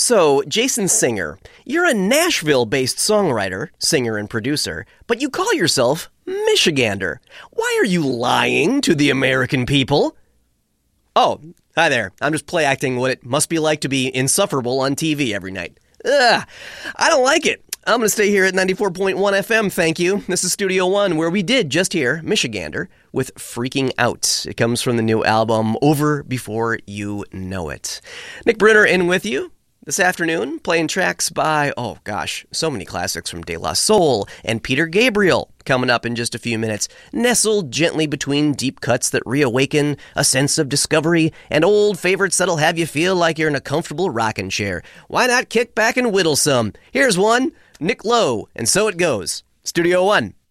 So, Jason Singer, you're a Nashville-based songwriter, singer, and producer, but you call yourself Michigander. Why are you lying to the American people? Oh, hi there. I'm just play acting what it must be like to be insufferable on TV every night. Ugh, I don't like it. I'm going to stay here at 94.1 FM, thank you. This is Studio One, where we did just hear Michigander with Freaking Out. It comes from the new album, Over Before You Know It. Nick Brunner in with you this afternoon, playing tracks by, so many classics from De La Soul and Peter Gabriel. Coming up in just a few minutes, nestled gently between deep cuts that reawaken a sense of discovery and old favorites that'll have you feel like you're in a comfortable rocking chair. Why not kick back and whittle some? Here's one, Nick Lowe, and So It Goes. Studio One.